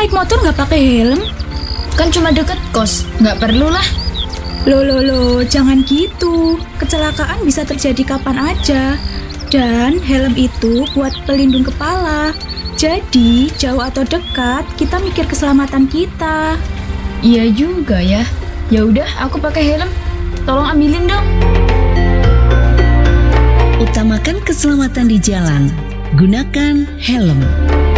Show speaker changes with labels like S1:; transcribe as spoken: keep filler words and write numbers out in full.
S1: naik motor nggak pakai helm?
S2: Kan cuma deket kos, nggak perlu lah.
S1: Loh, loh, loh, jangan gitu. Kecelakaan bisa terjadi kapan aja. Dan helm itu buat pelindung kepala. Jadi, jauh atau dekat, kita mikir keselamatan kita.
S2: Iya juga ya. Ya udah, aku pakai helm. Tolong ambilin dong.
S3: Utamakan keselamatan di jalan. Gunakan helm.